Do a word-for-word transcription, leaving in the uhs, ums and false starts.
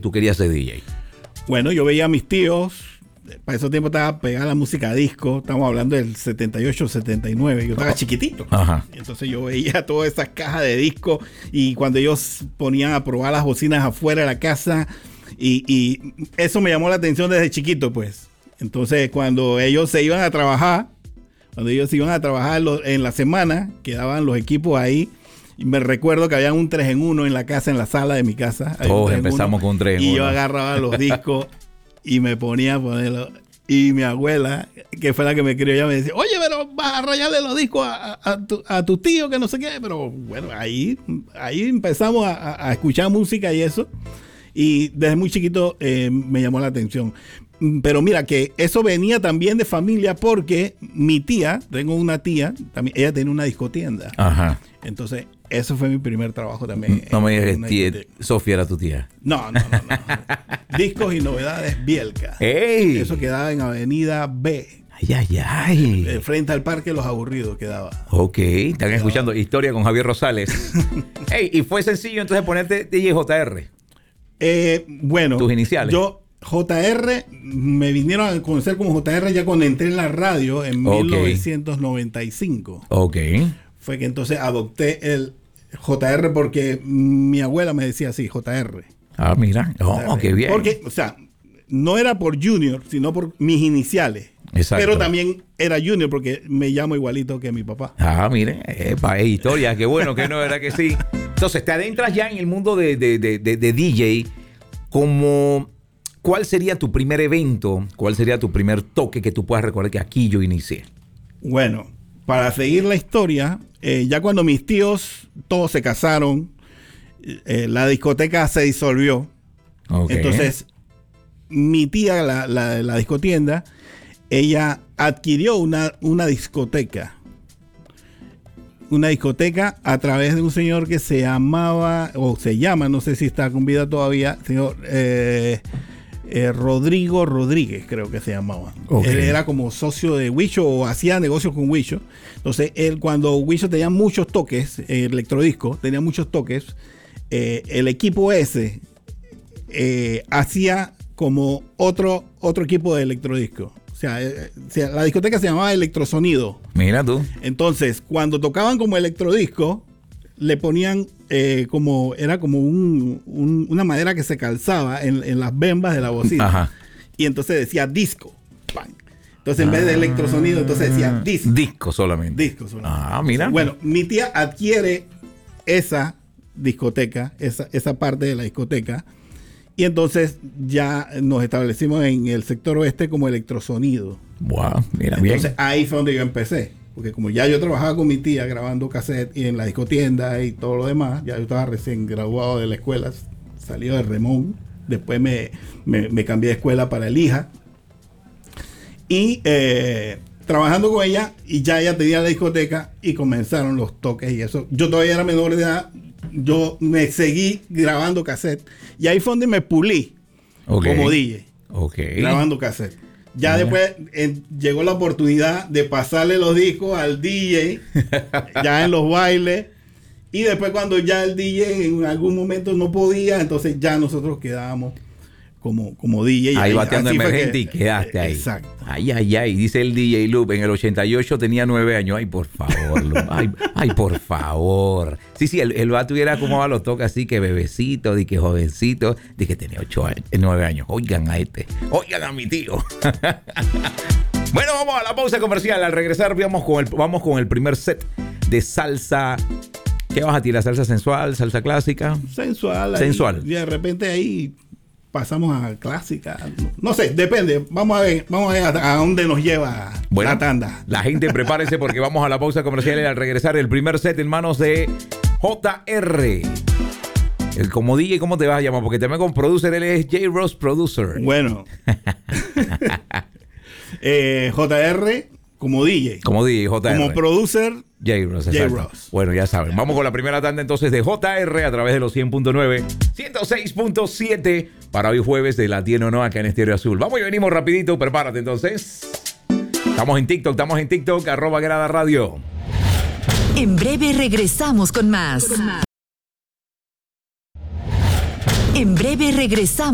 tú querías ser D J? Bueno, yo veía a mis tíos. Para ese tiempo estaba pegada la música disco. Estamos hablando del setenta y ocho, setenta y nueve. Yo estaba chiquitito. Ajá. Entonces yo veía todas esas cajas de disco. Y cuando ellos ponían a probar las bocinas afuera de la casa. Y, y eso me llamó la atención desde chiquito, pues. Entonces cuando ellos se iban a trabajar. Cuando ellos iban a trabajar en la semana. Quedaban los equipos ahí. Y me recuerdo que había un tres en uno en la casa, en la sala de mi casa. Todos empezamos con un tres en uno. Y yo agarraba los discos. Y me ponía a ponerlo. Y mi abuela, que fue la que me crió, ella me decía, oye, pero vas a rayarle los discos a, a, a, tu, a tu tío, que no sé qué. Pero bueno, ahí, ahí empezamos a, a escuchar música y eso. Y desde muy chiquito eh, me llamó la atención. Pero mira, que eso venía también de familia porque mi tía, tengo una tía, también, ella tenía una discotienda. Ajá. Entonces, eso fue mi primer trabajo también. No me digas que Sofía era tu tía. No, no, no, no. Discos y Novedades Bielka. ¡Ey! Eso quedaba en Avenida B. Ay, ay, ay. Eh, frente al Parque Los Aburridos quedaba. Ok, están quedaba. Escuchando Historia con Javier Rosales. Ey, y fue sencillo entonces ponerte D J J R. Eh, bueno. Tus iniciales. Yo, J R, me vinieron a conocer como J R ya cuando entré en la radio en okay. mil novecientos noventa y cinco. Ok. Fue que entonces adopté el J R porque mi abuela me decía así, J R. Ah, mira. Oh, qué bien. Porque, o sea, no era por Junior, sino por mis iniciales. Exacto. Pero también era Junior porque me llamo igualito que mi papá. Ah, mire, epa, es historia, qué bueno que no, era que sí. Entonces, te adentras ya en el mundo de, de, de, de, de D J. Como, ¿cuál sería tu primer evento? ¿Cuál sería tu primer toque que tú puedas recordar que aquí yo inicié? Bueno, para seguir la historia, eh, ya cuando mis tíos todos se casaron, eh, la discoteca se disolvió. Okay. Entonces, mi tía, la, la, la discotienda, ella adquirió una, una discoteca. Una discoteca a través de un señor que se llamaba, o se llama, no sé si está con vida todavía, señor eh, eh, Rodrigo Rodríguez, creo que se llamaba. Okay. Él era como socio de Huicho o hacía negocios con Huicho. Entonces, él cuando Huicho tenía muchos toques, eh, electrodisco, tenía muchos toques, eh, el equipo ese eh, hacía como otro, otro equipo de electrodisco. O sea, eh, o sea, la discoteca se llamaba Electrosonido. Mira tú. Entonces, cuando tocaban como electrodisco, le ponían eh, como, era como un, un, una madera que se calzaba en, en las bembas de la bocina. Ajá. Y entonces decía disco. ¡Pam! Entonces, en vez de electrosonido, entonces decía disco. Disco solamente. Disco solamente. Ah, mira. Bueno, mi tía adquiere esa discoteca, esa, esa parte de la discoteca. Y entonces ya nos establecimos en el sector oeste como Electrosonido. Wow, mira, entonces, bien. Entonces ahí fue donde yo empecé. Porque como ya yo trabajaba con mi tía grabando cassette y en la discotienda y todo lo demás, ya yo estaba recién graduado de la escuela, salido de Remón. Después me, me, me cambié de escuela para el I J A. Y eh, trabajando con ella, y ya ella tenía la discoteca y comenzaron los toques y eso. Yo todavía era menor de edad. Yo me seguí grabando cassette y ahí fue donde me pulí okay. como D J, okay. grabando cassette. Ya uh-huh. después en, llegó la oportunidad de pasarle los discos al D J, ya en los bailes. Y después cuando ya el D J en algún momento no podía, entonces ya nosotros quedábamos como, como D J. Ahí bateando emergente que, y quedaste ahí. Exacto. Ay, ay, ay, dice el D J Loop, en el ochenta y ocho tenía nueve años. Ay, por favor, Loop. Ay, ay, por favor. Sí, sí, el, el vato era como a los toques así, que bebecito, de que jovencito, de que tenía ocho años, nueve años. Oigan a este, oigan a mi tío. Bueno, vamos a la pausa comercial. Al regresar vamos con el, vamos con el primer set de salsa. ¿Qué vas a tirar? ¿Salsa sensual? ¿Salsa clásica? Sensual. Sensual. Ahí, y de repente ahí pasamos a clásica. No sé, depende. Vamos a ver, vamos a ver a, a dónde nos lleva bueno, la tanda. La gente prepárese porque vamos a la pausa comercial y al regresar el primer set en manos de J R. El como D J, ¿cómo te vas a llamar? Porque también con producer, él es J. Ross Producer. Bueno. eh, J R como D J. Como D J, J R. Como producer, J. Ross. J. Ross. Bueno, ya saben. Vamos con la primera tanda entonces de J R a través de los cien punto nueve, ciento seis punto siete para hoy jueves de Latino No acá en Estéreo Azul. Vamos y venimos rapidito. Prepárate entonces. Estamos en TikTok, estamos en TikTok, arroba Grada Radio. En breve regresamos con más. En breve regresamos.